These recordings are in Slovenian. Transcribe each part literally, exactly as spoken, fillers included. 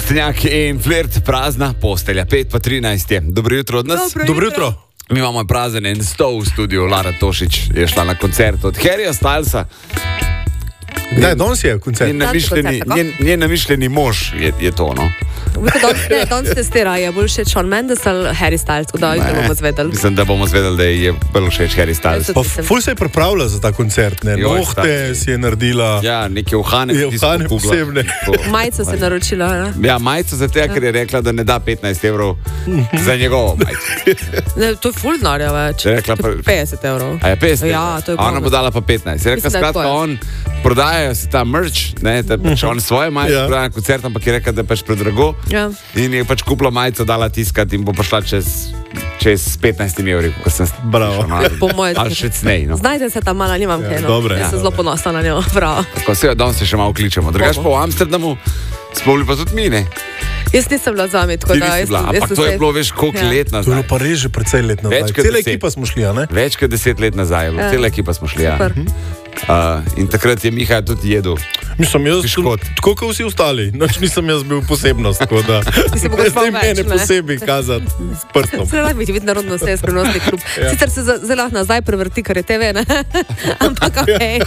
Trstenjak in flirt, prazna postelja, pet pa trinajst je. Dobro jutro od nas. Dobro, Dobro jutro. Mi imamo prazen en stol v studiu. Lara Tošič je šla na koncert od Harryja Stylesa. Ne, danes je koncert. Njen namišljeni, njen, njen namišljeni mož je, je to, no. Danes testira, je bolj všeč Shawn Mendes ali Harry Styles, tako da jih bomo zvedeli. Mislim, da bomo zvedeli, da je bolj všeč Harry Styles. Pa ful se je pripravila za ta koncert, ne? Nohte si je naredila. Ja, neke uhane. Je uhane posebne. Majico se je naročila, ne? Ja, majico za te, ker je rekla, da ne da petnajst evrov za njegovo majico. Ne, to je ful denarja več. Rekla, pa, petdeset evrov. A je petdeset? Ja, to je ona bo dala pa petnajst. Je rekla, Mislim, skratka, on prodajajo se ta merch, ne, da pač on svoje majice Ja. prodaja na koncert, ampak je rekla, da je pač predrago. Ja. In je pač kupila majico, dala tiskati in bo prišla čez, čez petnajst evri, ko sem Bravo. Po moje ali še cnej, no. Znajte se tam malo, nimam kaj, no. dobre, Jaz ja. sem zelo ponosna na njo, bravo. Tako se jo danes se še malo kličemo. Drugač pa v Amsterdamu smo bili pa tudi mi, ne? Jaz nisem bila z vami, tako Ti da... nisi jaz bila, sem- jaz ampak sem to je se- bilo, veš, koliko Ja. let To je nazaj. bilo pa res že precej let nazaj. Več kot Cela deset. ekipa smo šli, a ne? Več kot deset let nazaj, je bilo. Ja. Cela ekipa smo šli, ja. Super. Uh, in takrat je Miha tudi jedel. Mislim, jaz, Piškot. tako kot vsi ostali, noč nisem jaz bil posebnost, tako da si mogel ne sploh znam več, mene ne? posebej kazati s prstom. Se lahko biti vidno narodno vse skrivnostni klub. Ja. Sicer se za- zelo lahko nazaj prevrti, ker je te ve, ne? Ampak okej.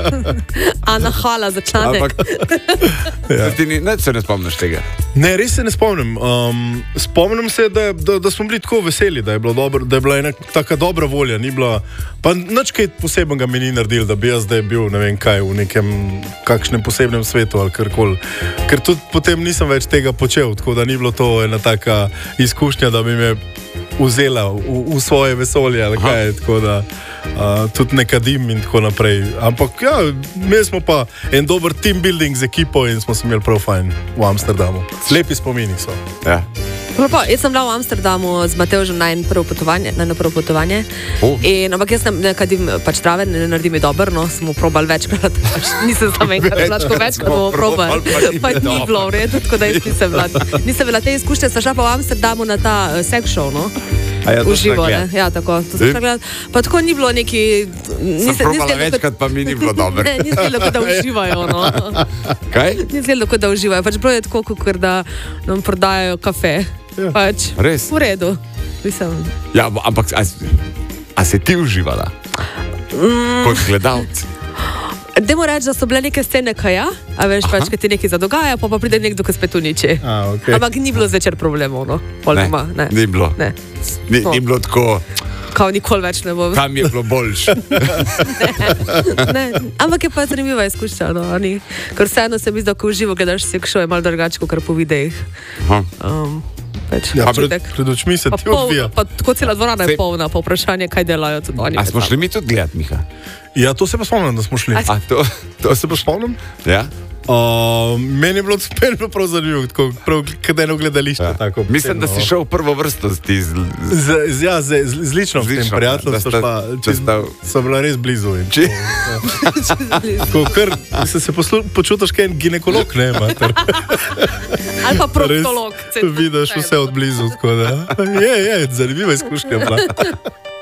Ana, hvala za članek. Ampak ja. Ti ni, ne, se ne spomniš tega. Ne, res se ne spomnim. Um, spomnim se, da, da, da smo bili tako veseli, da je, bilo dobro, da je bila ena taka dobra volja. Ni bila, pa nič kaj posebnega mi ni naredil, da bi jaz zdaj bil ne vem kaj v nekem kakšnem posebnem svetu ali karkoli. Ker tudi potem nisem več tega počel, tako da ni bilo to ena taka izkušnja, da bi me vzela v, v svoje vesolje ali kaj. Tako da uh, tudi ne kadim in tako naprej. Ampak ja, imeli smo pa en dober team building z ekipo in smo se imeli prav fajn v Amsterdamu. Lepi spomini so. Ja. Pa, jaz sem bila v Amsterdamu z Matevžem na eno prvo potovanje, na eno prvo potovanje. Oh. In, ampak jaz ne, ne kadim pač trave, ne naredim je dobro, no, smo probali večkrat, pač nisem tam enkrat, Večkrat tako večkrat smo bomo probali, probali, pa ni pa ni dobro. bilo v redu, tako da jaz nisem bila, nisem bila te izkušnje, sem šla pa v Amsterdamu na ta uh, sex show, no. A ja, to V sem živo, gledal. ne? Ja, tako. To sem šla gledat. Pa tako ni bilo neki... Sem probala večkrat, pa mi ni bilo dobro. Ne, ni zdelo, kot da uživajo, no. Kaj? Ni zdelo, kot da uživajo. Pač bilo je tako, kot da nam prodajajo kafe. Ja. Pač, Res? v redu. Mislim, Ja, ampak a, a se ti uživala? Mm. Kot gledalci? dajmo reči, da so bile neke scene, kaj ja, a veš, pač, kaj ti nekaj zadogaja, pa pa pride nekdo, ki spet uniči. A, okay. Ampak ni bilo zvečer problemov, no. Pol Ne, doma, ne. ni bilo. Ne. Ni, No. ni bilo tako, Kao nikoli več ne bo. kam je bilo boljše. Ne. Ampak je pa zanimiva izkušnja, no. a ni? Ker vseeno se mi zdi, da ko v živo gledaš sex show, je malo drugače, kot po videih. Aha. Um, pač, Ja, pred, občutek. pred očmi se Pa, ti pol, odvija. pa tako cela dvorana Sej- je polna, pa vprašanje, kaj delajo tudi oni. A smo med šli mi tudi gledat, Miha? Ja, to se pa spomnim, da smo šli. A- A to, to Se pa spomnim? Ja? Uh, meni je bilo spet prav zanimivo, tako prav kot eno gledališče. Ja. Tako, Mislim, da si posebno. šel v prvo vrsto z ti. Z, z, Z, z, ja, z, z, z lično, Z s tem lično, prijateljem da so sta- šla, da čez, sta- so bila res blizu. In, če, tako, kar se, se poslu, počutiš kot en ginekolog, ne, mater. Ali pa Res proktolog. vidiš vse od blizu. tako da. Je, je, zanimiva izkušnja bila.